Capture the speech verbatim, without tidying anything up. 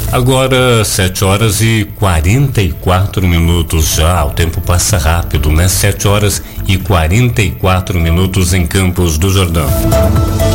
Agora sete horas e quarenta e quatro minutos já, o tempo passa rápido, né? Sete horas e quarenta e quatro minutos em Campos do Jordão.